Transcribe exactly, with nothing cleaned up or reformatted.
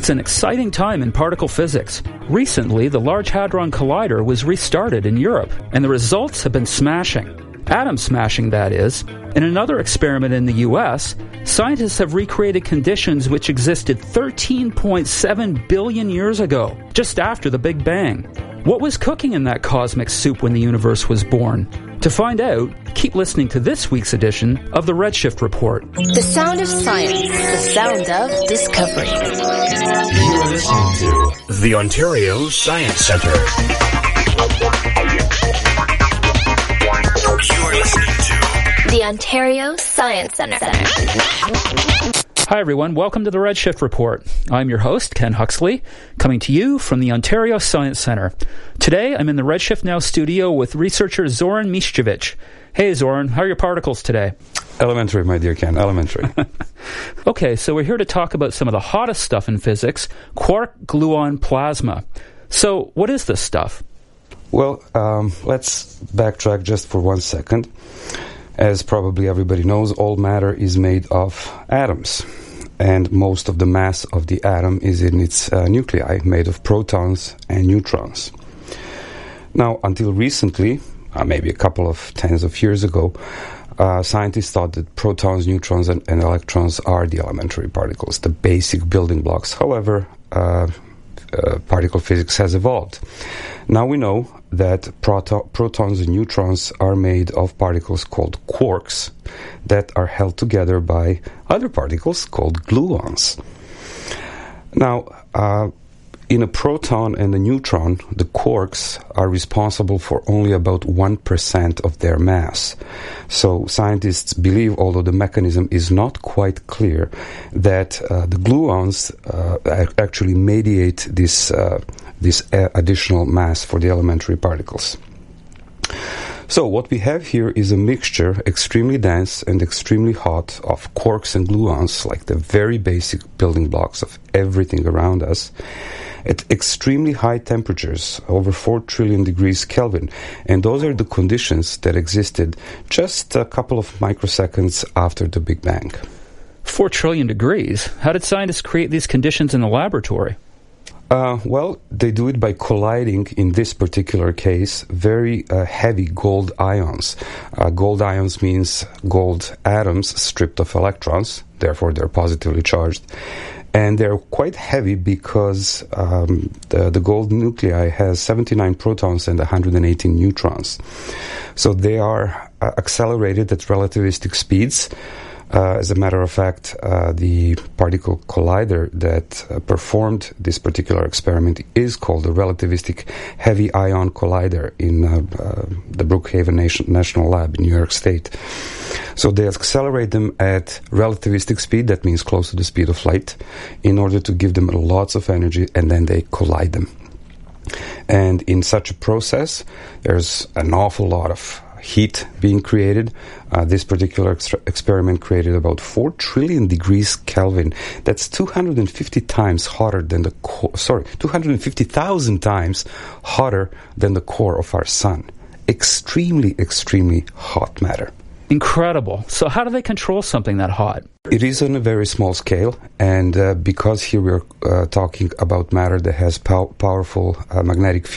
It's an exciting time in particle physics. Recently, the Large Hadron Collider was restarted in Europe, and the results have been smashing. Atom smashing, that is. In another experiment in the U S, scientists have recreated conditions which existed thirteen point seven billion years ago, just after the Big Bang. What was cooking in that cosmic soup when the universe was born? To find out, keep listening to this week's edition of the Redshift Report. The sound of science, the sound of discovery. You are listening to the Ontario Science Centre. You are listening to the Ontario Science Centre. Hi everyone, welcome to the Redshift Report. I'm your host, Ken Huxley, coming to you from the Ontario Science Centre. Today, I'm in the Redshift Now studio with researcher Zoran Miščević. Hey Zoran, how are your particles today? Elementary, my dear Ken, elementary. Okay, so we're here to talk about some of the hottest stuff in physics, quark-gluon plasma. So, what is this stuff? Well, um, let's backtrack just for one second. As probably everybody knows, all matter is made of atoms, and most of the mass of the atom is in its uh, nuclei, made of protons and neutrons. Now, until recently, uh, maybe a couple of tens of years ago, uh, scientists thought that protons, neutrons, and, and electrons are the elementary particles, the basic building blocks. However, uh, uh, particle physics has evolved. Now we know that proto- protons and neutrons are made of particles called quarks that are held together by other particles called gluons. Now, uh, in a proton and a neutron, the quarks are responsible for only about one percent of their mass. So scientists believe, although the mechanism is not quite clear, that uh, the gluons uh, actually mediate this uh, this uh, additional mass for the elementary particles. So what we have here is a mixture, extremely dense and extremely hot, of quarks and gluons, like the very basic building blocks of everything around us, at extremely high temperatures, over four trillion degrees Kelvin. And those are the conditions that existed just a couple of microseconds after the Big Bang. Four trillion degrees? How did scientists create these conditions in the laboratory? Uh, well, they do it by colliding, in this particular case, very uh, heavy gold ions. Uh, gold ions means gold atoms stripped of electrons, therefore they're positively charged. And they're quite heavy because um, the, the gold nuclei has seventy-nine protons and one hundred eighteen neutrons. So they are uh, accelerated at relativistic speeds. Uh, as a matter of fact, uh, the particle collider that uh, performed this particular experiment is called the Relativistic Heavy Ion Collider in uh, uh, the Brookhaven Nation- National Lab in New York State. So they accelerate them at relativistic speed, that means close to the speed of light, in order to give them lots of energy, and then they collide them. And in such a process, there's an awful lot of heat being created. Uh, this particular ex- experiment created about four trillion degrees Kelvin. That's two hundred fifty times hotter than the core, sorry, two hundred fifty thousand times hotter than the core of our sun. Extremely, extremely hot matter. Incredible. So how do they control something that hot? It is on a very small scale, and uh, because here we're uh, talking about matter that has pow- powerful uh, magnetic field,